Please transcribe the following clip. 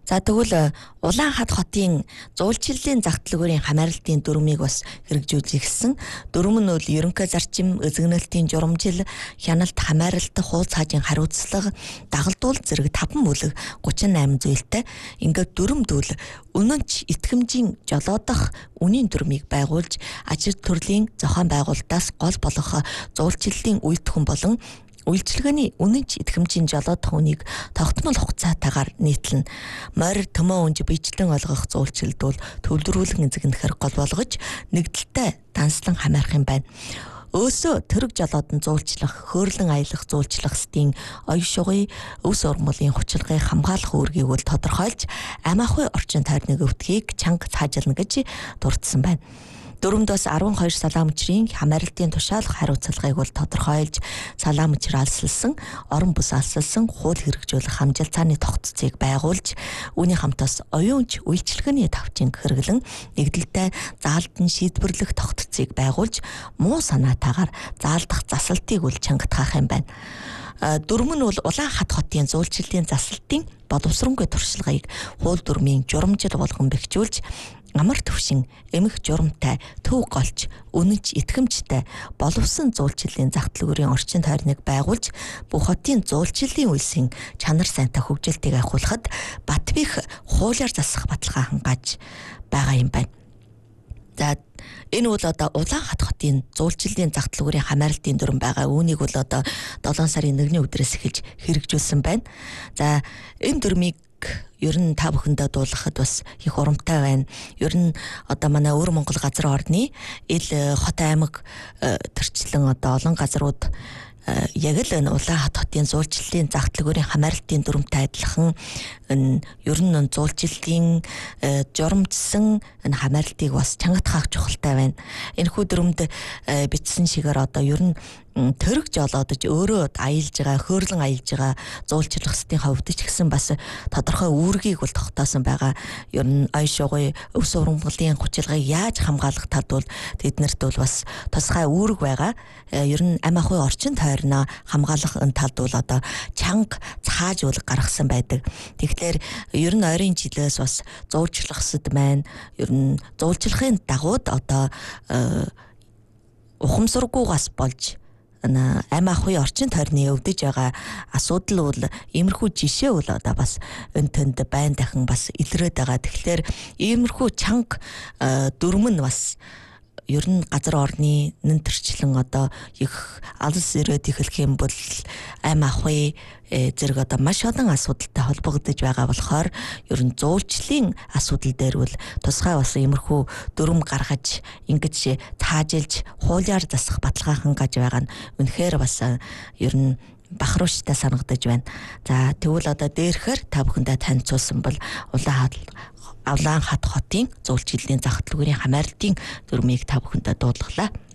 За тэгвэл Улаанхад хотын зуулчлалын зах дэлгүүрийн хамааралтын дүрмийг бас хэрэгжүүлж ирсэн. Дүрм нь бол ерөнхий зарчим, өзгөнөлтийн журамжил, хяналт, хамааралт, хууль цаажийн хариуцлага, дагалдуул зэрэг 5 бүлэг 38 зүйлтэй. Ингээд дүрмдүүл үнэнч итгэмжийн жолоодох үнийн дүрмийг байгуулж, ажил төрлийн зохион байгуулалтаас гол болох зуулчлалын үйлдвэрхэн болон үйлчилгээний үнэнч итгэмжийн жолоодох үнийг тогтмол хугацаатаагаар нийтлэн морь төмөө үнж биечлэн олгох зуулчлалд бол төвлөрүүлэн эзэгнэхэр гол болгож нэгдэлтэй данслан хамаарах юм байна. Өөсөө тэрэг жолоодон зуулчлах, хөөрлөн аялах зуулчлахстын оюун шугыг, өвс урмлын хүчилгээг хамгаалах үүргийг бол тодорхойлж, амаахуй орчин тойрныг өвтгийг чанга цаажилна гэж дурдсан байна. Дүрмд бас 12 салаамчрын хамааралтын тушаалх хариуцлагыг бол тодорхойлж, салаамчр алсалсан, орон бус алсалсан хууль хэрэгжүүлэх хамжилтааны тогтцыг байгуулж, үүний хамтаас оюунч үйлчилгээний тавчин хэрэглэн нэгдэлтэй заалдан шийдвэрлэх тогтцыг байгуулж, муу санаатаагаар заалдах засалтыг үл чангатгаах юм байна. Дүрм нь бол Улаанхад хотын зуулчлалын засалтын боловсронгүй туршлагыг хууль дүрмийн журамжил болгон бэхжүүлж, амар төвшин эмх журамтай төв голч үнэнч итгэмжтэй боловсон зуулчлалын зах дэлгүүрийн орчин тойрныг байгуулж бүх хотын зуулчлалын үйлсийн чанар сайнтай хөгжилтийг ахиулахад бат бих хуулиар засах баталгаа хангааж байгаа юм байна. За энэ бол одоо Улаанхад хотын зуулчлалын зах дэлгүүрийн хамааралтын дүрм байгаа. Үүнийг бол одоо 7 сарын 1-ний өдрөөс эхэлж хэрэгжүүлсэн байна. За энэ дүрмийг ер нь та бүхэндээ дуулгахад бас их урамтай байна. Ер нь одоо манай Өвөр Монгол газар орны ил хот аймаг төрчлөн одоо олон газрууд яг л энэ Улаанхад хотын зуулчлалын зах дэлгүүрийн хамааралтын дүрмтэй адилхан ер нь зуулчлалын журамжсан энэ хамааралтыг бас чангатгаах чухалтай байна. Энэхүү дүрмд бичсэн шигээр одоо ер нь тэрэг жолоодож өөрөө аялж байгаа, хөөрлөн аялж байгаа зуулчлахстын хувьд ч гэсэн бас тодорхой үүргийг бол тогтоосон байгаа. Ер нь оюун шугыг, өвс урмгалын хүчилгээг яаж хамгаалах талд бол тэднэрт бол бас тусгай үүрэг байгаа. Ер нь ам ахуй орчин тойрноо хамгаалах энэ талд бол одоо чанга цааж бол гаргасан байдаг. Тэгэхээр ер нь ойрын жилээс бас зуулчлахсад байна. Ер нь зуулчлахын дагууд одоо ухамсаргүйгаас болж ам ахуй орчин тойрны өвдөж байгаа асуудал бол иймэрхүү жишээ бол одоо бас энэ төнд байн дахин бас илрээд байгаа. Тэгэхээр иймэрхүү чанга дүрм нь бас ер нь газар орны нэнтэрчлэн одоо их алс ирээд эхлэх юм бол ам ахуй зэрэг одоо маш олон асуудалтай холбогдож байгаа болохоор ер нь зуулчлалын асуудал дээр бол тусгай бас иймэрхүү дүрм гаргаж ингэж таажилж хуулиар засах баталгаа хангаж байгаа нь үнэхээр бас ер нь бахарууштай санагдаж байна. За тэгвэл одоо дээрхээр та бүхэндээ танилцуулсан бол Улаанхад хотын зуулчлалын зах дэлгүүрийн хамааралтын дүрмийг та бүхэндээ дуулглаа.